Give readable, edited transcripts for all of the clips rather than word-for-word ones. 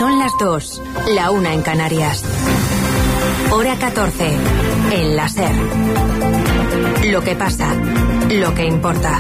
Son las 2, la 1 en Canarias. Hora 14, en la SER. Lo que pasa, lo que importa.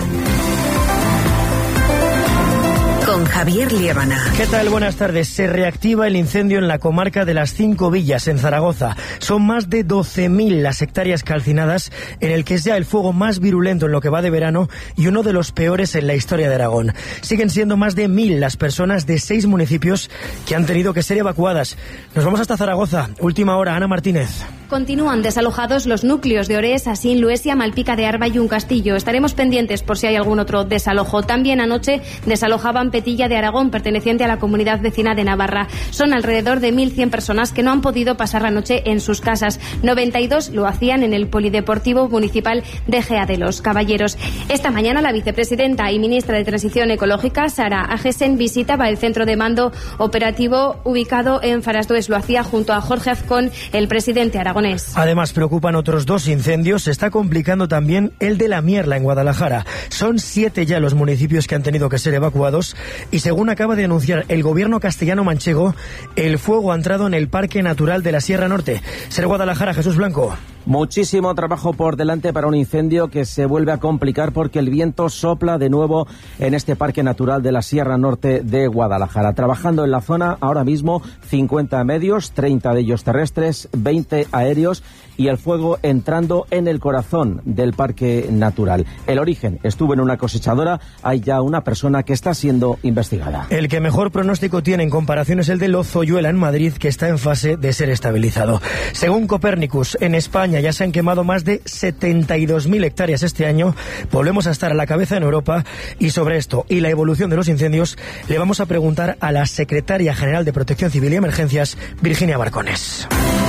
Con Javier Liébana. ¿Qué tal? Buenas tardes. Se reactiva el incendio en la comarca de las 5 Villas, en Zaragoza. Son más de 12.000 las hectáreas calcinadas, en el que es ya el fuego más virulento en lo que va de verano y uno de los peores en la historia de Aragón. Siguen siendo más de 1.000 las personas de 6 municipios que han tenido que ser evacuadas. Nos vamos hasta Zaragoza. Última hora, Ana Martínez. Continúan desalojados los núcleos de Orés, Asín, Luesia, Malpica de Arba y Un Castillo. Estaremos pendientes por si hay algún otro desalojo. También anoche desalojaban Petilla de Aragón, perteneciente a la comunidad vecina de Navarra. Son alrededor de 1.100 personas que no han podido pasar la noche en sus casas. 92 lo hacían en el Polideportivo Municipal de Gea de los Caballeros. Esta mañana la vicepresidenta y ministra de Transición Ecológica, Sara Agesen, visitaba el centro de mando operativo ubicado en Farasdues. Lo hacía junto a Jorge Azcón, el presidente aragonés. Además, preocupan otros 2 incendios. Se está complicando también el de La Mierla, en Guadalajara. Son 7 ya los municipios que han tenido que ser evacuados y, según acaba de anunciar el gobierno castellano-manchego, el fuego ha entrado en el Parque Natural de la Sierra Norte. Ser Guadalajara, Jesús Blanco. Muchísimo trabajo por delante para un incendio que se vuelve a complicar porque el viento sopla de nuevo en este Parque Natural de la Sierra Norte de Guadalajara. Trabajando en la zona ahora mismo 50 medios, 30 de ellos terrestres, 20 aéreos y el fuego entrando en el corazón del Parque Natural. El origen estuvo en una cosechadora. Hay ya una persona que está siendo investigada. El que mejor pronóstico tiene en comparación es el de Lozoyuela, en Madrid, que está en fase de ser estabilizado. Según Copernicus, en España ya se han quemado más de 72.000 hectáreas este año. Volvemos a estar a la cabeza en Europa, y sobre esto y la evolución de los incendios le vamos a preguntar a la secretaria general de Protección Civil y Emergencias, Virginia Barcones.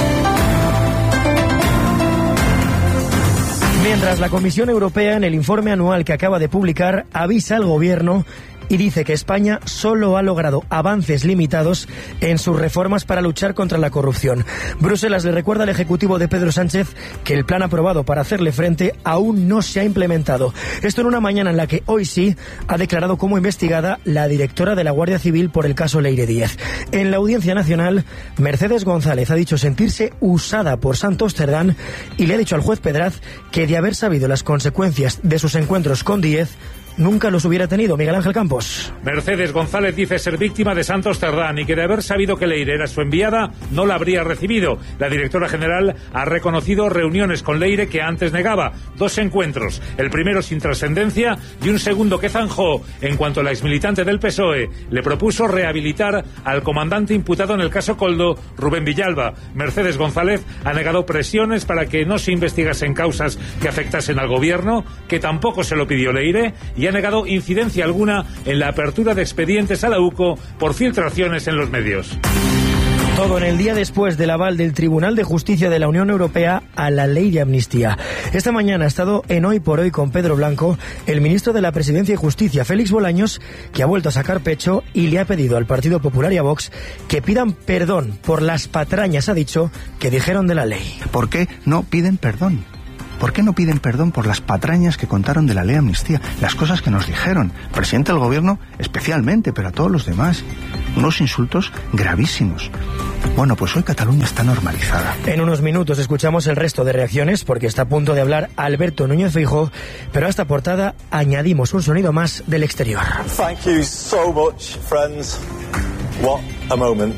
Mientras, la Comisión Europea, en el informe anual que acaba de publicar, avisa al Gobierno y dice que España solo ha logrado avances limitados en sus reformas para luchar contra la corrupción. Bruselas le recuerda al Ejecutivo de Pedro Sánchez que el plan aprobado para hacerle frente aún no se ha implementado. Esto en una mañana en la que hoy sí ha declarado como investigada la directora de la Guardia Civil por el caso Leire Díez. En la Audiencia Nacional, Mercedes González ha dicho sentirse usada por Santos Cerdán y le ha dicho al juez Pedraz que, de haber sabido las consecuencias de sus encuentros con Díez, nunca los hubiera tenido. Miguel Ángel Campos. Mercedes González dice ser víctima de Santos Cerdán y que, de haber sabido que Leire era su enviada, no la habría recibido. La directora general ha reconocido reuniones con Leire que antes negaba. 2 encuentros, el primero sin trascendencia y un segundo que zanjó en cuanto la exmilitante del PSOE le propuso rehabilitar al comandante imputado en el caso Koldo, Rubén Villalba. Mercedes González ha negado presiones para que no se investigasen causas que afectasen al gobierno, que tampoco se lo pidió Leire, y ha negado incidencia alguna en la apertura de expedientes a la UCO por filtraciones en los medios. Todo en el día después del aval del Tribunal de Justicia de la Unión Europea a la ley de amnistía. Esta mañana ha estado en Hoy por Hoy con Pedro Blanco el ministro de la Presidencia y Justicia, Félix Bolaños, que ha vuelto a sacar pecho y le ha pedido al Partido Popular y a Vox que pidan perdón por las patrañas, ha dicho, que dijeron de la ley. ¿Por qué no piden perdón? ¿Por qué no piden perdón por las patrañas que contaron de la ley de amnistía? Las cosas que nos dijeron. Presidente del Gobierno especialmente, pero a todos los demás. Unos insultos gravísimos. Bueno, pues hoy Cataluña está normalizada. En unos minutos escuchamos el resto de reacciones, porque está a punto de hablar Alberto Núñez Feijóo, pero a esta portada añadimos un sonido más del exterior. Thank you so much, friends. What a moment.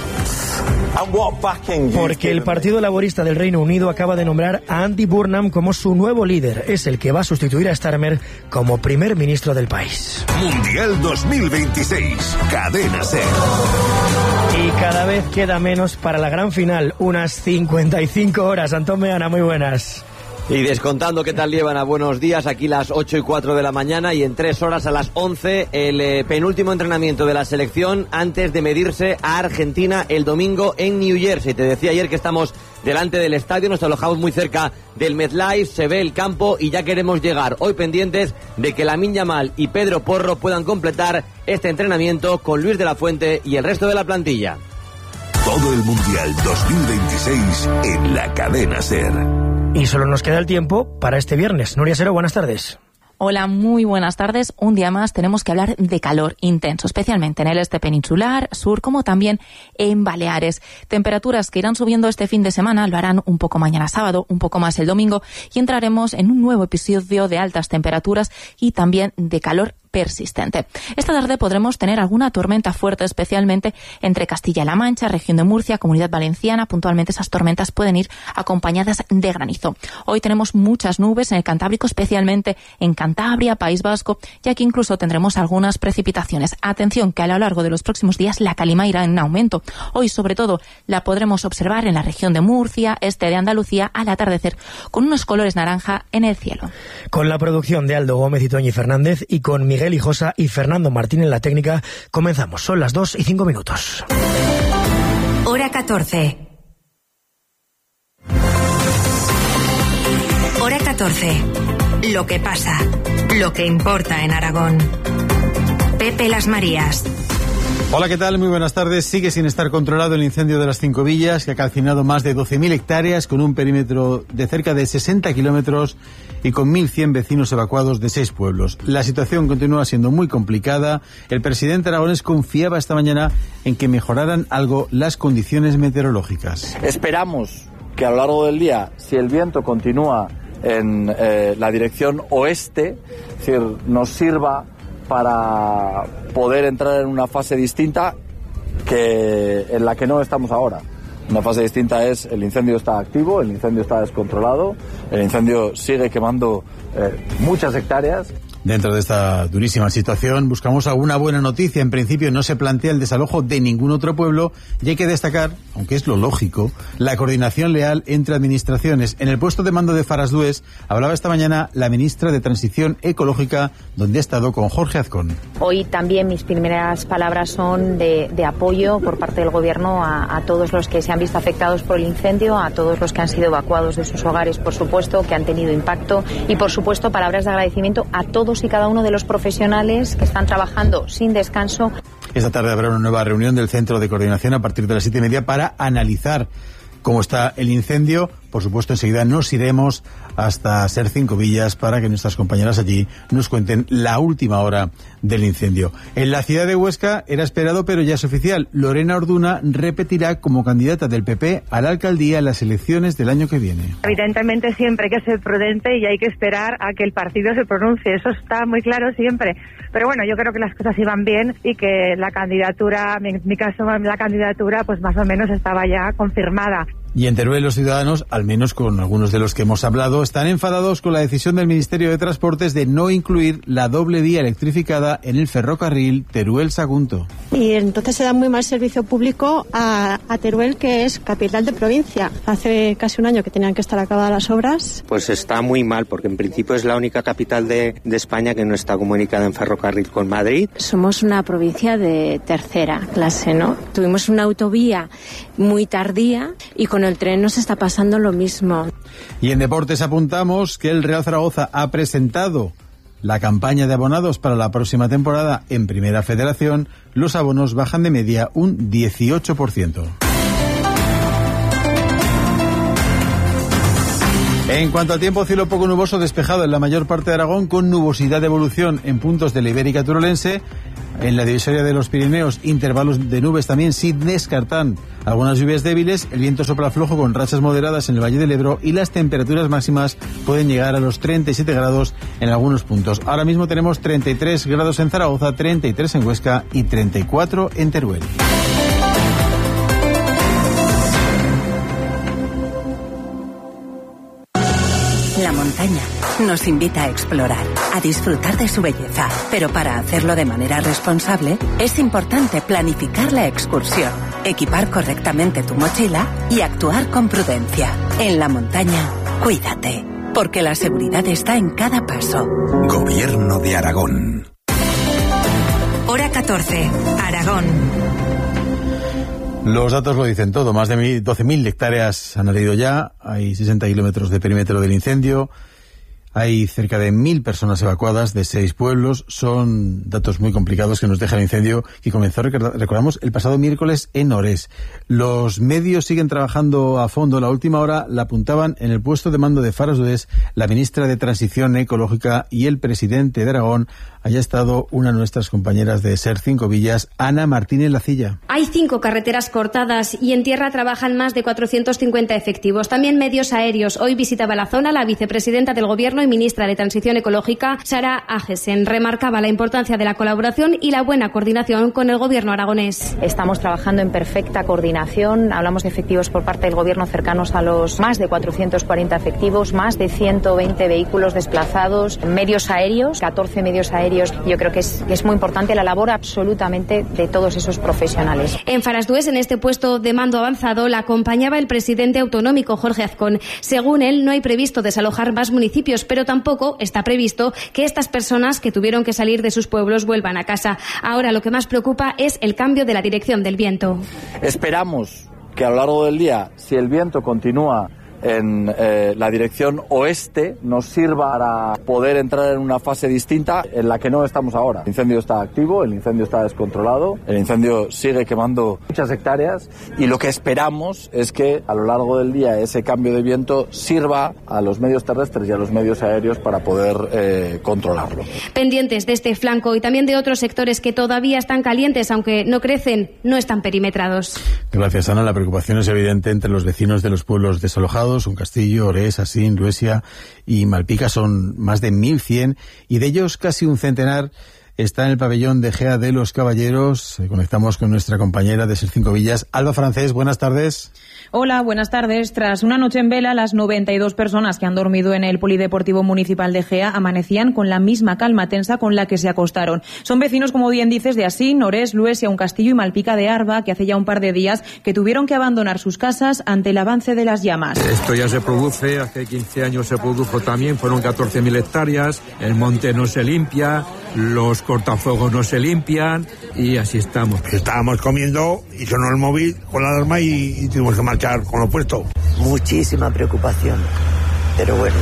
Porque el Partido Laborista del Reino Unido acaba de nombrar a Andy Burnham como su nuevo líder. Es el que va a sustituir a Starmer como primer ministro del país. Mundial 2026, Cadena SER. Y cada vez queda menos para la gran final, unas 55 horas. Antón Meana, muy buenas. Y descontando, ¿qué tal llevan? A buenos días, aquí las 8:04 de la mañana y en 3 horas a las 11 el penúltimo entrenamiento de la selección antes de medirse a Argentina el domingo en New Jersey. Te decía ayer que estamos delante del estadio, nos alojamos muy cerca del MetLife, se ve el campo y ya queremos llegar. Hoy pendientes de que Lamine Yamal y Pedro Porro puedan completar este entrenamiento con Luis de la Fuente y el resto de la plantilla. Todo el Mundial 2026 en la Cadena SER. Y solo nos queda el tiempo para este viernes. Nuria Sero, buenas tardes. Hola, muy buenas tardes. Un día más tenemos que hablar de calor intenso, especialmente en el este peninsular, sur, como también en Baleares. Temperaturas que irán subiendo este fin de semana, lo harán un poco mañana sábado, un poco más el domingo, y entraremos en un nuevo episodio de altas temperaturas y también de calor persistente. Esta tarde podremos tener alguna tormenta fuerte, especialmente entre Castilla-La Mancha, región de Murcia, Comunidad Valenciana. Puntualmente esas tormentas pueden ir acompañadas de granizo. Hoy tenemos muchas nubes en el Cantábrico, especialmente en Cantabria, País Vasco, y aquí incluso tendremos algunas precipitaciones. Atención, que a lo largo de los próximos días la calima irá en aumento. Hoy, sobre todo, la podremos observar en la región de Murcia, este de Andalucía, al atardecer, con unos colores naranja en el cielo. Con la producción de Aldo Gómez y Toñi Fernández y con Miguel Hijosa y Fernando Martín en la técnica, comenzamos. Son las 2:05. Hora 14. Hora 14. Lo que pasa, lo que importa en Aragón. Pepe Las Marías. Hola, ¿qué tal? Muy buenas tardes. Sigue sin estar controlado el incendio de las Cinco Villas, que ha calcinado más de 12.000 hectáreas con un perímetro de cerca de 60 kilómetros y con 1.100 vecinos evacuados de 6 pueblos. La situación continúa siendo muy complicada. El presidente aragonés confiaba esta mañana en que mejoraran algo las condiciones meteorológicas. Esperamos que a lo largo del día, si el viento continúa en la dirección oeste, es decir, nos sirva para poder entrar en una fase distinta en la que no estamos ahora. Una fase distinta es: el incendio está activo, el incendio está descontrolado, el incendio sigue quemando muchas hectáreas. Dentro de esta durísima situación buscamos alguna buena noticia. En principio no se plantea el desalojo de ningún otro pueblo y hay que destacar, aunque es lo lógico, la coordinación leal entre administraciones. En el puesto de mando de Farasdués hablaba esta mañana la ministra de Transición Ecológica, donde ha estado con Jorge Azcón. Hoy también mis primeras palabras son de apoyo por parte del Gobierno a todos los que se han visto afectados por el incendio, a todos los que han sido evacuados de sus hogares, por supuesto, que han tenido impacto, y por supuesto palabras de agradecimiento a todos y cada uno de los profesionales que están trabajando sin descanso. Esta tarde habrá una nueva reunión del Centro de Coordinación a partir de las 7:30 para analizar cómo está el incendio. Por supuesto, enseguida nos iremos hasta Ser Cinco Villas para que nuestras compañeras allí nos cuenten la última hora del incendio. En la ciudad de Huesca era esperado, pero ya es oficial. Lorena Orduna repetirá como candidata del PP a la alcaldía en las elecciones del año que viene. Evidentemente siempre hay que ser prudente y hay que esperar a que el partido se pronuncie. Eso está muy claro siempre. Pero bueno, yo creo que las cosas iban bien y que la candidatura, en mi caso la candidatura, pues más o menos estaba ya confirmada. Y en Teruel los ciudadanos, al menos con algunos de los que hemos hablado, están enfadados con la decisión del Ministerio de Transportes de no incluir la doble vía electrificada en el ferrocarril Teruel-Sagunto. Y entonces se da muy mal servicio público a Teruel, que es capital de provincia. Hace casi un año que tenían que estar acabadas las obras. Pues está muy mal, porque en principio es la única capital de España que no está comunicada en ferrocarril con Madrid. Somos una provincia de tercera clase, ¿no? Tuvimos una autovía muy tardía y con el tren nos está pasando lo mismo. Y en deportes apuntamos que el Real Zaragoza ha presentado la campaña de abonados para la próxima temporada en Primera Federación. Los abonos bajan de media un 18%. En cuanto al tiempo, cielo poco nuboso despejado en la mayor parte de Aragón, con nubosidad de evolución en puntos de la Ibérica Turolense. En la divisoria de los Pirineos, intervalos de nubes también sin descartar algunas lluvias débiles. El viento sopla flojo con rachas moderadas en el Valle del Ebro y las temperaturas máximas pueden llegar a los 37 grados en algunos puntos. Ahora mismo tenemos 33 grados en Zaragoza, 33 en Huesca y 34 en Teruel. La montaña nos invita a explorar, a disfrutar de su belleza, pero para hacerlo de manera responsable es importante planificar la excursión, equipar correctamente tu mochila y actuar con prudencia. En la montaña, cuídate, porque la seguridad está en cada paso. Gobierno de Aragón. Hora 14, Aragón. Los datos lo dicen todo. Más de 12.000 hectáreas han ardido ya. Hay 60 kilómetros de perímetro del incendio. Hay cerca de 1.000 personas evacuadas de 6 pueblos. Son datos muy complicados que nos deja el incendio que comenzó, recordamos, el pasado miércoles en Orés. Los medios siguen trabajando a fondo. La última hora la apuntaban en el puesto de mando de Faros de Orés la ministra de Transición Ecológica y el presidente de Aragón. Haya estado una de nuestras compañeras de SER 5 Villas, Ana Martínez Lacilla. Hay 5 carreteras cortadas y en tierra trabajan más de 450 efectivos. También medios aéreos. Hoy visitaba la zona la vicepresidenta del Gobierno y ministra de Transición Ecológica, Sara Agesen. Remarcaba la importancia de la colaboración y la buena coordinación con el Gobierno aragonés. Estamos trabajando en perfecta coordinación. Hablamos de efectivos por parte del Gobierno cercanos a los más de 440 efectivos, más de 120 vehículos desplazados, medios aéreos, 14 medios aéreos. Yo creo que es muy importante la labor absolutamente de todos esos profesionales. En Faras de Orés, en este puesto de mando avanzado, la acompañaba el presidente autonómico, Jorge Azcón. Según él, no hay previsto desalojar más municipios, pero tampoco está previsto que estas personas que tuvieron que salir de sus pueblos vuelvan a casa. Ahora lo que más preocupa es el cambio de la dirección del viento. Esperamos que a lo largo del día, si el viento continúa en la dirección oeste, nos sirva para poder entrar en una fase distinta en la que no estamos ahora. El incendio está activo, el incendio está descontrolado, el incendio sigue quemando muchas hectáreas y lo que esperamos es que a lo largo del día ese cambio de viento sirva a los medios terrestres y a los medios aéreos para poder controlarlo. Pendientes de este flanco y también de otros sectores que todavía están calientes, aunque no crecen, no están perimetrados. Gracias, Ana. La preocupación es evidente entre los vecinos de los pueblos desalojados. Un Castillo, Orés, Asín, Luesia y Malpica. Son más de 1.100 y de ellos casi un centenar está en el pabellón de Gea de los Caballeros. Conectamos con nuestra compañera de SER 5 Villas, Alba Francés. Buenas tardes. Hola, buenas tardes. Tras una noche en vela, las 92 personas que han dormido en el Polideportivo Municipal de Gea amanecían con la misma calma tensa con la que se acostaron. Son vecinos, como bien dices, de Asín, Orés, Luesia, Un Castillo y Malpica de Arba, que hace ya un par de días que tuvieron que abandonar sus casas ante el avance de las llamas. Esto ya se produce, hace 15 años se produjo también, fueron 14.000 hectáreas, el monte no se limpia, los cortafuegos no se limpian y así estamos. Estábamos comiendo y sonó el móvil con la alarma y tuvimos que marchar con lo puesto. Muchísima preocupación, pero bueno,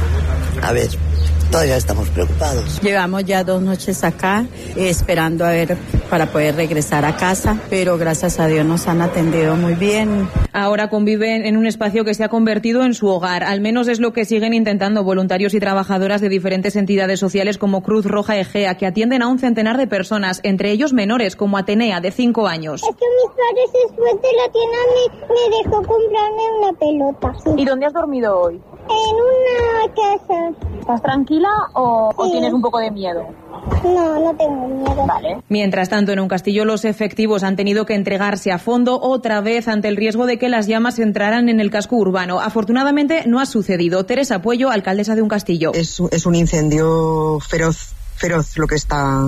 a ver, todavía estamos preocupados. Llevamos ya 2 noches acá esperando a ver para poder regresar a casa, pero gracias a Dios nos han atendido muy bien. Ahora conviven en un espacio que se ha convertido en su hogar. Al menos es lo que siguen intentando voluntarios y trabajadoras de diferentes entidades sociales como Cruz Roja Egea, que atienden a un centenar de personas, entre ellos menores, como Atenea, de 5 años. Es que mis padres después de la tienda me dejó comprarme una pelota. Sí. ¿Y dónde has dormido hoy? En una casa. ¿Estás tranquila o tienes un poco de miedo? No, no tengo miedo. Vale. Mientras tanto, en Un Castillo los efectivos han tenido que entregarse a fondo otra vez ante el riesgo de que las llamas entraran en el casco urbano. Afortunadamente no ha sucedido. Teresa Puello, alcaldesa de Un Castillo. Es un incendio feroz lo que está,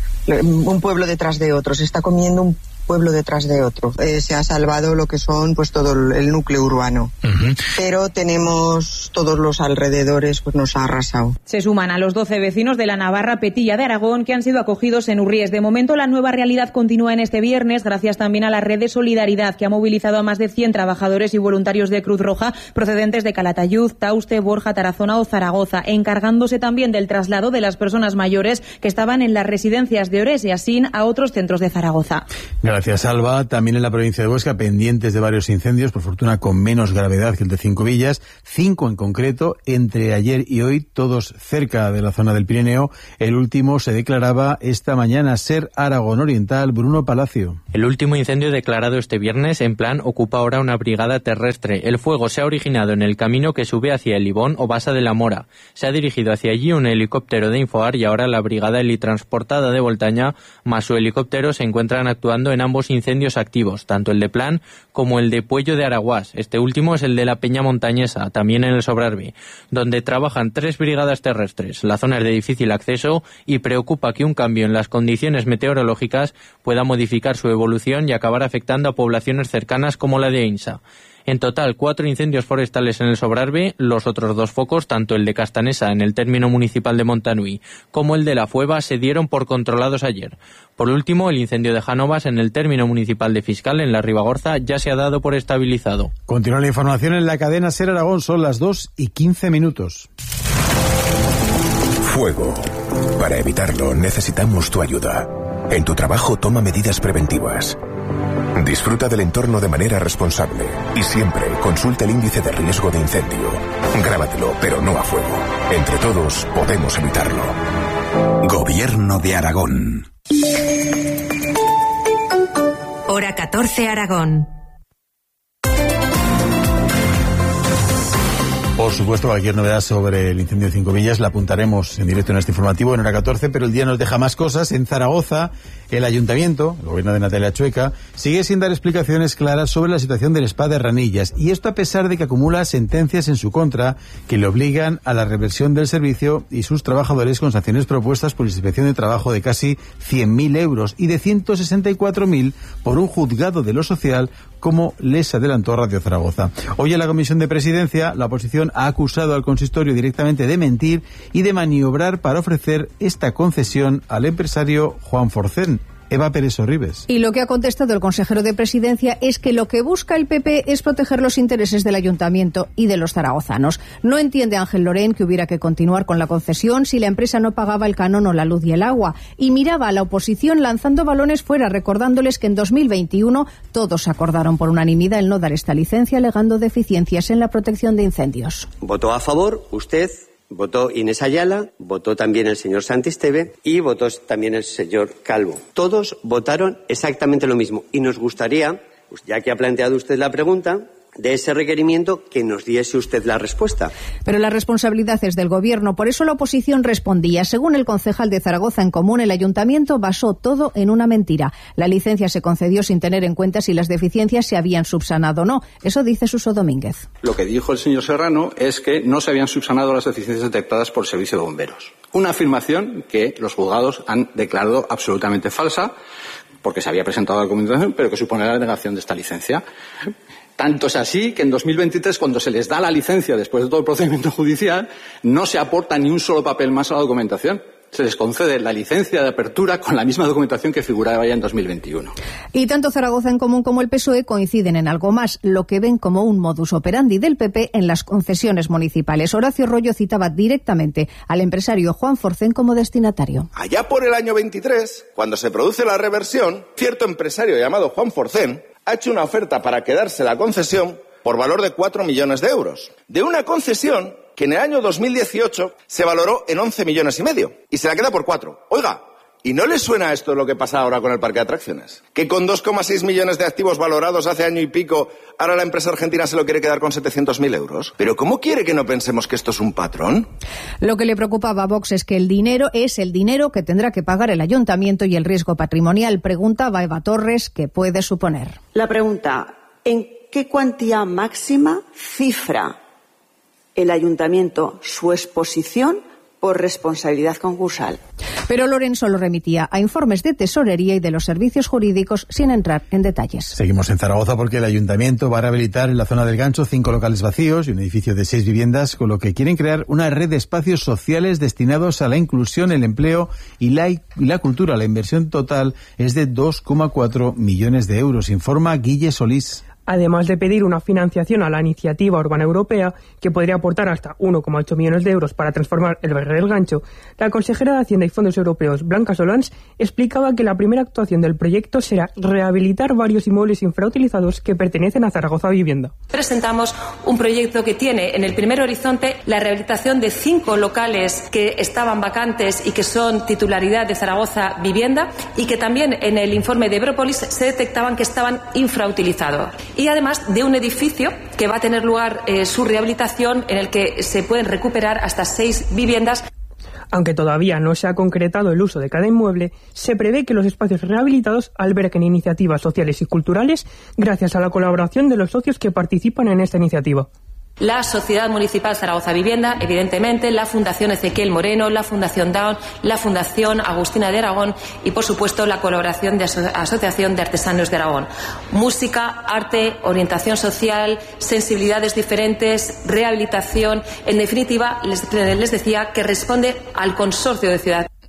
un pueblo detrás de otro. Se está comiendo un pueblo detrás de otro. Se ha salvado lo que son pues todo el núcleo urbano. Pero tenemos todos los alrededores, pues nos ha arrasado. Se suman a los 12 vecinos de la Navarra Petilla de Aragón que han sido acogidos en Urries. De momento la nueva realidad continúa en este viernes, gracias también a la red de solidaridad que ha movilizado a más de 100 trabajadores y voluntarios de Cruz Roja procedentes de Calatayud, Tauste, Borja, Tarazona o Zaragoza, encargándose también del traslado de las personas mayores que estaban en las residencias de Orés y Asín a otros centros de Zaragoza. Gracias, Alba. También en la provincia de Huesca, pendientes de varios incendios, por fortuna con menos gravedad que el de 5 Villas, 5 en concreto, entre ayer y hoy, todos cerca de la zona del Pirineo. El último se declaraba esta mañana, SER Aragón Oriental. Bruno Palacio. El último incendio declarado este viernes en plan ocupa ahora una brigada terrestre. El fuego se ha originado en el camino que sube hacia el Ibón o Basa de la Mora. Se ha dirigido hacia allí un helicóptero de Infoar y ahora la brigada helitransportada de Voltaña más su helicóptero se encuentran actuando en ambos incendios activos, tanto el de Plan como el de Puello de Araguás. Este último es el de la Peña Montañesa, también en el Sobrarbe, donde trabajan 3 brigadas terrestres. La zona es de difícil acceso y preocupa que un cambio en las condiciones meteorológicas pueda modificar su evolución y acabar afectando a poblaciones cercanas como la de Einsa. En total, 4 incendios forestales en el Sobrarbe, los otros 2 focos, tanto el de Castanesa en el término municipal de Montanui como el de La Fueva, se dieron por controlados ayer. Por último, el incendio de Jánovas en el término municipal de Fiscal, en la Ribagorza, ya se ha dado por estabilizado. Continúa la información en la cadena SER Aragón, son las 2:15. Fuego. Para evitarlo necesitamos tu ayuda. En tu trabajo toma medidas preventivas. Disfruta del entorno de manera responsable y siempre consulta el índice de riesgo de incendio. Grábatelo, pero no a fuego. Entre todos podemos evitarlo. Gobierno de Aragón. Hora 14 Aragón. Por supuesto, cualquier novedad sobre el incendio de Cinco Villas la apuntaremos en directo en este informativo en hora 14, pero el día nos deja más cosas. En Zaragoza, el ayuntamiento, el gobierno de Natalia Chueca, sigue sin dar explicaciones claras sobre la situación del spa de Ranillas, y esto a pesar de que acumula sentencias en su contra que le obligan a la reversión del servicio y sus trabajadores con sanciones propuestas por inspección de trabajo de casi 100.000 euros y de 164.000 por un juzgado de lo social, como les adelantó Radio Zaragoza. Hoy en la Comisión de Presidencia, la oposición ha acusado al consistorio directamente de mentir y de maniobrar para ofrecer esta concesión al empresario Juan Forcén. Eva Pérez Orribes. Y lo que ha contestado el consejero de Presidencia es que lo que busca el PP es proteger los intereses del ayuntamiento y de los zaragozanos. No entiende Ángel Lorén que hubiera que continuar con la concesión si la empresa no pagaba el canon o la luz y el agua. Y miraba a la oposición lanzando balones fuera, recordándoles que en 2021 todos acordaron por unanimidad el no dar esta licencia, alegando deficiencias en la protección de incendios. Votó a favor usted, votó Inés Ayala, votó también el señor Santisteve y votó también el señor Calvo. Todos votaron exactamente lo mismo y nos gustaría, ya que ha planteado usted la pregunta, de ese requerimiento que nos diese usted la respuesta. Pero la responsabilidad es del Gobierno, por eso la oposición respondía. Según el concejal de Zaragoza en Común, el ayuntamiento basó todo en una mentira. La licencia se concedió sin tener en cuenta si las deficiencias se habían subsanado o no. Eso dice Suso Domínguez. Lo que dijo el señor Serrano es que no se habían subsanado las deficiencias detectadas por el Servicio de Bomberos. Una afirmación que los juzgados han declarado absolutamente falsa, porque se había presentado la documentación, pero que supone la negación de esta licencia. Tanto es así que en 2023, cuando se les da la licencia después de todo el procedimiento judicial, no se aporta ni un solo papel más a la documentación. Se les concede la licencia de apertura con la misma documentación que figuraba ya en 2021. Y tanto Zaragoza en Común como el PSOE coinciden en algo más, lo que ven como un modus operandi del PP en las concesiones municipales. Horacio Rollo citaba directamente al empresario Juan Forcén como destinatario. Allá por el año 23, cuando se produce la reversión, cierto empresario llamado Juan Forcén ha hecho una oferta para quedarse la concesión por valor de 4 millones de euros. De una concesión que en el año 2018 se valoró en 11 millones y medio. Y se la queda por 4. Oiga, ¿y no le suena esto lo que pasa ahora con el parque de atracciones? Que con 2,6 millones de activos valorados hace año y pico, ahora la empresa argentina se lo quiere quedar con 700.000 euros. ¿Pero cómo quiere que no pensemos que esto es un patrón? Lo que le preocupaba a Vox es que el dinero es el dinero que tendrá que pagar el ayuntamiento y el riesgo patrimonial. Preguntaba Eva Torres qué puede suponer. La pregunta, ¿en qué cuantía máxima cifra el ayuntamiento su exposición por responsabilidad concursal? Pero Lorenzo lo remitía a informes de tesorería y de los servicios jurídicos sin entrar en detalles. Seguimos en Zaragoza porque el ayuntamiento va a rehabilitar en la zona del Gancho 5 locales vacíos y un edificio de 6 viviendas, con lo que quieren crear una red de espacios sociales destinados a la inclusión, el empleo y la cultura. La inversión total es de 2,4 millones de euros, informa Guille Solís. Además de pedir una financiación a la iniciativa urbana europea, que podría aportar hasta 1,8 millones de euros para transformar el barrio del Gancho, la consejera de Hacienda y Fondos Europeos, Blanca Solans, explicaba que la primera actuación del proyecto será rehabilitar varios inmuebles infrautilizados que pertenecen a Zaragoza Vivienda. Presentamos un proyecto que tiene en el primer horizonte la rehabilitación de 5 locales que estaban vacantes y que son titularidad de Zaragoza Vivienda, y que también en el informe de Ebrópolis se detectaban que estaban infrautilizados. Y además de un edificio que va a tener lugar su rehabilitación, en el que se pueden recuperar hasta 6 viviendas. Aunque todavía no se ha concretado el uso de cada inmueble, se prevé que los espacios rehabilitados alberguen iniciativas sociales y culturales gracias a la colaboración de los socios que participan en esta iniciativa. La Sociedad Municipal Zaragoza Vivienda, evidentemente, la Fundación Ezequiel Moreno, la Fundación Down, la Fundación Agustina de Aragón y, por supuesto, la colaboración de Asociación de Artesanos de Aragón. Música, arte, orientación social, sensibilidades diferentes, rehabilitación. En definitiva, les decía que responde al consorcio de ciudad.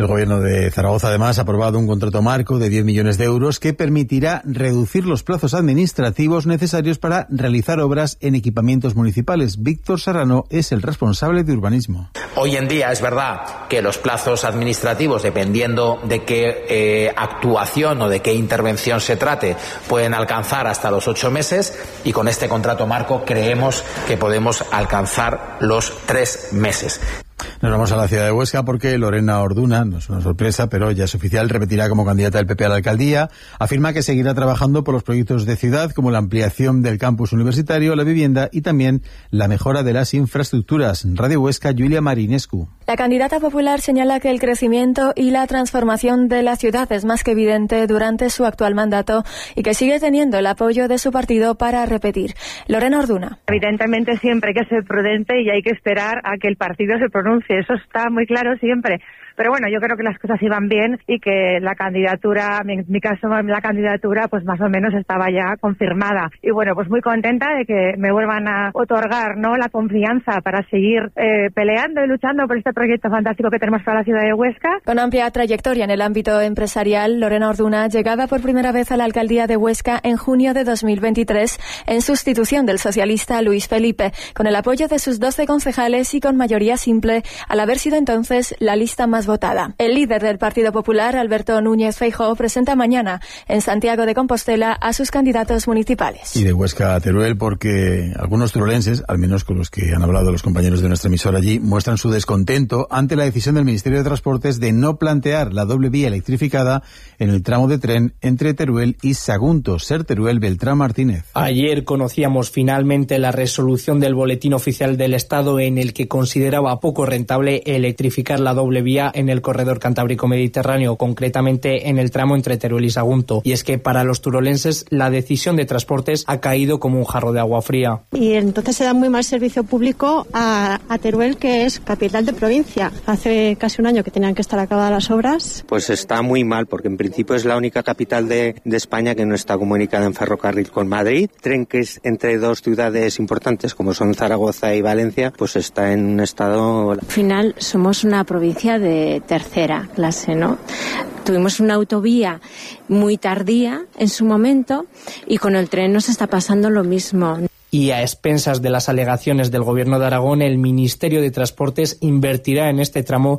El gobierno de Zaragoza además ha aprobado un contrato marco de 10 millones de euros que permitirá reducir los plazos administrativos necesarios para realizar obras en equipamientos municipales. Víctor Serrano es el responsable de urbanismo. Hoy en día es verdad que los plazos administrativos, dependiendo de qué actuación o de qué intervención se trate, pueden alcanzar hasta los 8 meses, y con este contrato marco creemos que podemos alcanzar los 3 meses. Nos vamos a la ciudad de Huesca porque Lorena Orduna, no es una sorpresa, pero ya es oficial, repetirá como candidata del PP a la alcaldía. Afirma que seguirá trabajando por los proyectos de ciudad como la ampliación del campus universitario, la vivienda y también la mejora de las infraestructuras. Radio Huesca, Julia Marinescu. La candidata popular señala que el crecimiento y la transformación de la ciudad es más que evidente durante su actual mandato y que sigue teniendo el apoyo de su partido para repetir. Lorena Orduna. Evidentemente siempre hay que ser prudente y hay que esperar a que el partido se pronuncie. Eso está muy claro siempre. Pero bueno, yo creo que las cosas iban bien y que la candidatura, en mi caso la candidatura, pues más o menos estaba ya confirmada. Y bueno, pues muy contenta de que me vuelvan a otorgar, ¿no?, la confianza para seguir peleando y luchando por este proyecto fantástico que tenemos para la ciudad de Huesca. Con amplia trayectoria en el ámbito empresarial, Lorena Orduna llegaba por primera vez a la alcaldía de Huesca en junio de 2023 en sustitución del socialista Luis Felipe, con el apoyo de sus 12 concejales y con mayoría simple, al haber sido entonces la lista más votada. El líder del Partido Popular, Alberto Núñez Feijóo, presenta mañana en Santiago de Compostela a sus candidatos municipales. Y de Huesca a Teruel, porque algunos teruelenses, al menos con los que han hablado los compañeros de nuestra emisora allí, muestran su descontento ante la decisión del Ministerio de Transportes de no plantear la doble vía electrificada en el tramo de tren entre Teruel y Sagunto. Ser Teruel, Beltrán Martínez. Ayer conocíamos finalmente la resolución del Boletín Oficial del Estado en el que consideraba poco rentable electrificar la doble vía en el corredor cantábrico mediterráneo, concretamente en el tramo entre Teruel y Sagunto. Y es que para los turolenses la decisión de Transportes ha caído como un jarro de agua fría. Y entonces se da muy mal servicio público a Teruel, que es capital de provincia. Hace casi un año que tenían que estar acabadas las obras. Pues está muy mal, porque en principio es la única capital de España que no está comunicada en ferrocarril con Madrid. Tren que es entre dos ciudades importantes como son Zaragoza y Valencia, pues está en un estado... Al final somos una provincia de tercera clase, ¿no? Tuvimos una autovía muy tardía en su momento y con el tren nos está pasando lo mismo. Y a expensas de las alegaciones del Gobierno de Aragón, el Ministerio de Transportes invertirá en este tramo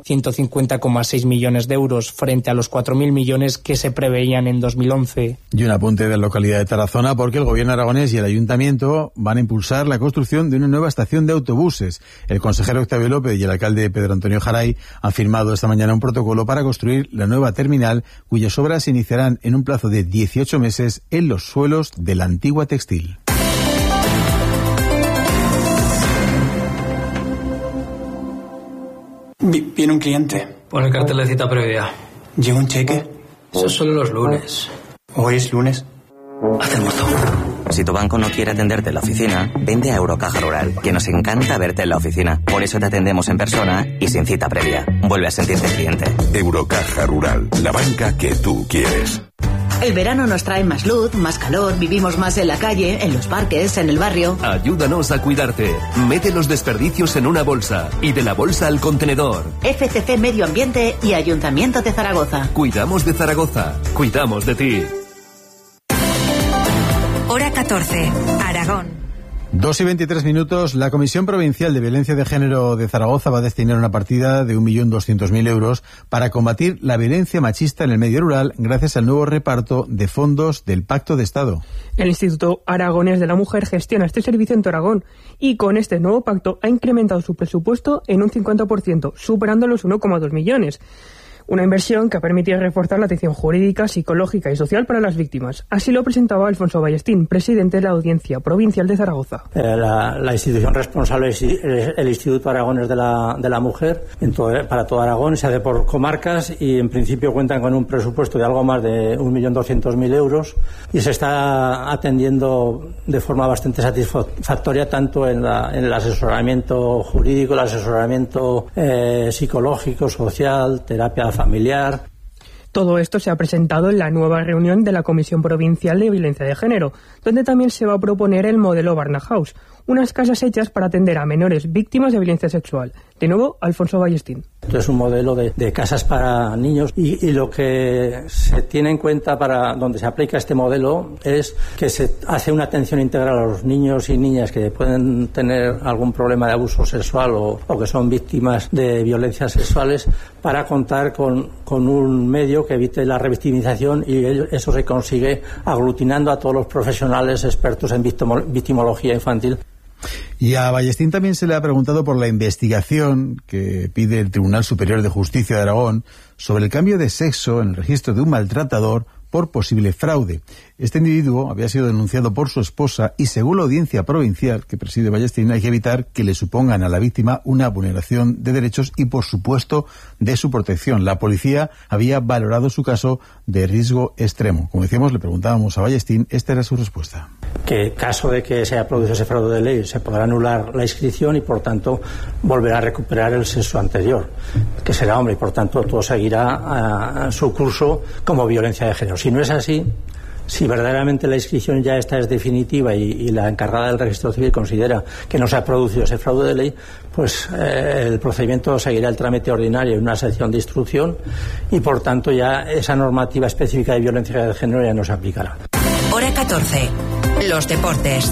150,6 millones de euros frente a los 4.000 millones que se preveían en 2011. Y un apunte de la localidad de Tarazona, porque el Gobierno aragonés y el Ayuntamiento van a impulsar la construcción de una nueva estación de autobuses. El consejero Octavio López y el alcalde Pedro Antonio Jaray han firmado esta mañana un protocolo para construir la nueva terminal, cuyas obras se iniciarán en un plazo de 18 meses en los suelos de la antigua textil. Viene un cliente. Pon el cartel de cita previa. ¿Llega un cheque? Eso es solo los lunes. ¿Hoy es lunes? Haz el mozo. Si tu banco no quiere atenderte en la oficina, vente a Eurocaja Rural, que nos encanta verte en la oficina. Por eso te atendemos en persona y sin cita previa. Vuelve a sentirte cliente. Eurocaja Rural, la banca que tú quieres. El verano nos trae más luz, más calor, vivimos más en la calle, en los parques, en el barrio. Ayúdanos a cuidarte. Mete los desperdicios en una bolsa y de la bolsa al contenedor. FCC Medio Ambiente y Ayuntamiento de Zaragoza. Cuidamos de Zaragoza. Cuidamos de ti. Hora 14, Aragón. 2:23. La Comisión Provincial de Violencia de Género de Zaragoza va a destinar una partida de 1.200.000 euros para combatir la violencia machista en el medio rural gracias al nuevo reparto de fondos del Pacto de Estado. El Instituto Aragonés de la Mujer gestiona este servicio en Aragón y con este nuevo pacto ha incrementado su presupuesto en un 50%, superando los 1,2 millones. Una inversión que ha permitido reforzar la atención jurídica, psicológica y social para las víctimas. Así lo presentaba Alfonso Ballestín, presidente de la Audiencia Provincial de Zaragoza. La institución responsable es el Instituto Aragonés de la Mujer para todo Aragón. Se hace por comarcas y en principio cuentan con un presupuesto de algo más de 1.200.000 euros y se está atendiendo de forma bastante satisfactoria tanto en el asesoramiento jurídico, el asesoramiento psicológico, social, terapia familiar. Todo esto se ha presentado en la nueva reunión de la Comisión Provincial de Violencia de Género, donde también se va a proponer el modelo Barna House, unas casas hechas para atender a menores víctimas de violencia sexual. De nuevo, Alfonso Ballestín. Es un modelo de casas para niños y lo que se tiene en cuenta para donde se aplica este modelo es que se hace una atención integral a los niños y niñas que pueden tener algún problema de abuso sexual o que son víctimas de violencias sexuales, para contar con un medio que evite la revictimización, y eso se consigue aglutinando a todos los profesionales expertos en victimología infantil. Y a Ballestín también se le ha preguntado por la investigación que pide el Tribunal Superior de Justicia de Aragón sobre el cambio de sexo en el registro de un maltratador por posible fraude. Este individuo había sido denunciado por su esposa y, según la audiencia provincial que preside Ballestín, hay que evitar que le supongan a la víctima una vulneración de derechos y, por supuesto, de su protección. La policía había valorado su caso de riesgo extremo. Como decíamos, le preguntábamos a Ballestín, esta era su respuesta. Que en caso de que se haya producido ese fraude de ley, se podrá anular la inscripción y, por tanto, volverá a recuperar el sexo anterior, que será hombre, y por tanto todo seguirá su curso como violencia de género. Si no es así, si verdaderamente la inscripción ya esta es definitiva y la encargada del registro civil considera que no se ha producido ese fraude de ley, pues el procedimiento seguirá el trámite ordinario en una sección de instrucción y, por tanto, ya esa normativa específica de violencia de género ya no se aplicará. Hora 14. Los deportes.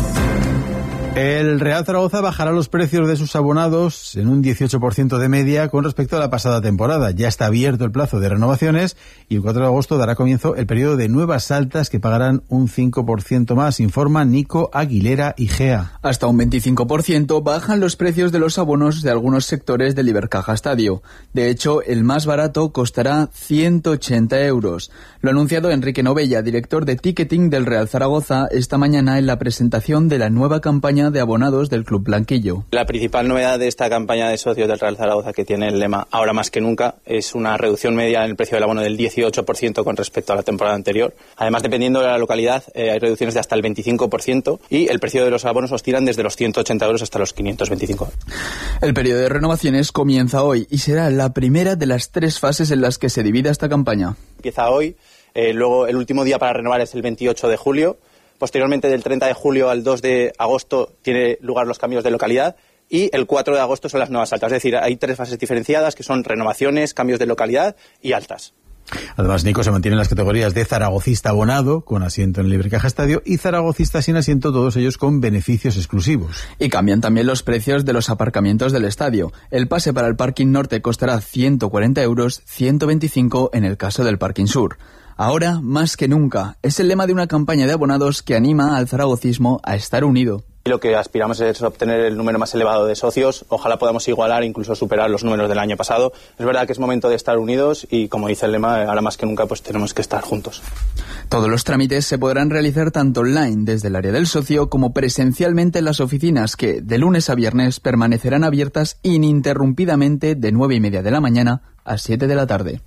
El Real Zaragoza bajará los precios de sus abonados en un 18% de media con respecto a la pasada temporada. Ya está abierto el plazo de renovaciones y el 4 de agosto dará comienzo el periodo de nuevas altas que pagarán un 5% más, informa Nico Aguilera y Gea. Hasta un 25% bajan los precios de los abonos de algunos sectores del Ibercaja Estadio. De hecho, el más barato costará 180 euros. Lo ha anunciado Enrique Novella, director de ticketing del Real Zaragoza, esta mañana en la presentación de la nueva campaña de abonados del Club Blanquillo. La principal novedad de esta campaña de socios del Real Zaragoza, que tiene el lema ahora más que nunca, es una reducción media en el precio del abono del 18% con respecto a la temporada anterior. Además, dependiendo de la localidad, hay reducciones de hasta el 25% y el precio de los abonos oscilan desde los 180 euros hasta los 525. El periodo de renovaciones comienza hoy y será la primera de las 3 fases en las que se divide esta campaña. Empieza hoy, luego el último día para renovar es el 28 de julio. Posteriormente, del 30 de julio al 2 de agosto, tiene lugar los cambios de localidad y el 4 de agosto son las nuevas altas. Es decir, hay 3 fases diferenciadas que son renovaciones, cambios de localidad y altas. Además, Nico, se mantienen las categorías de zaragocista abonado, con asiento en el Ibercaja Estadio, y zaragocista sin asiento, todos ellos con beneficios exclusivos. Y cambian también los precios de los aparcamientos del estadio. El pase para el parking norte costará 140 euros, 125 en el caso del parking sur. Ahora, más que nunca, es el lema de una campaña de abonados que anima al zaragocismo a estar unido. Lo que aspiramos es obtener el número más elevado de socios. Ojalá podamos igualar, incluso superar los números del año pasado. Es verdad que es momento de estar unidos y, como dice el lema, ahora más que nunca pues tenemos que estar juntos. Todos los trámites se podrán realizar tanto online desde el área del socio como presencialmente en las oficinas que, de lunes a viernes, permanecerán abiertas ininterrumpidamente de 9:30 de la mañana a 7 de la tarde.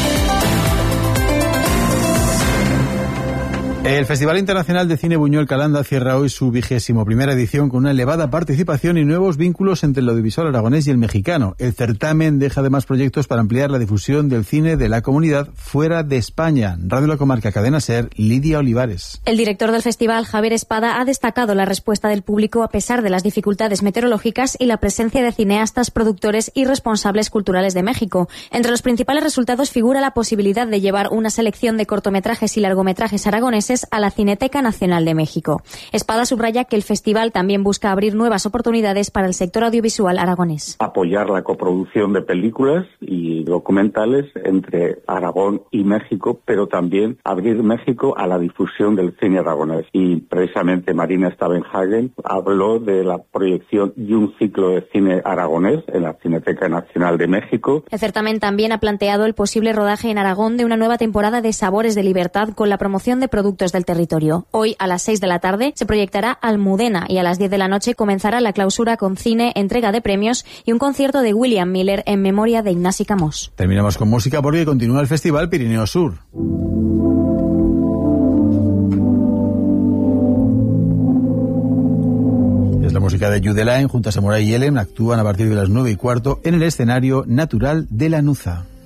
El Festival Internacional de Cine Buñuel Calanda cierra hoy su 21ª edición con una elevada participación y nuevos vínculos entre el audiovisual aragonés y el mexicano. El certamen deja además proyectos para ampliar la difusión del cine de la comunidad fuera de España. Radio La Comarca, Cadena SER, Lidia Olivares. El director del festival, Javier Espada, ha destacado la respuesta del público a pesar de las dificultades meteorológicas y la presencia de cineastas, productores y responsables culturales de México. Entre los principales resultados figura la posibilidad de llevar una selección de cortometrajes y largometrajes aragoneses a la Cineteca Nacional de México. Espada subraya que el festival también busca abrir nuevas oportunidades para el sector audiovisual aragonés. Apoyar la coproducción de películas y documentales entre Aragón y México, pero también abrir México a la difusión del cine aragonés. Y precisamente Marina Stavenhagen habló de la proyección de un ciclo de cine aragonés en la Cineteca Nacional de México. El certamen también ha planteado el posible rodaje en Aragón de una nueva temporada de Sabores de Libertad con la promoción de productos del territorio. Hoy, a las 6 de la tarde, se proyectará Almudena y a las 10 de la noche comenzará la clausura con cine, entrega de premios y un concierto de William Miller en memoria de Ignasi Camós. Terminamos con música porque continúa el Festival Pirineo Sur. Es la música de Judelain junto a Samurai y Ellen. Actúan a partir de las 9:15 en el escenario natural de la Nuza.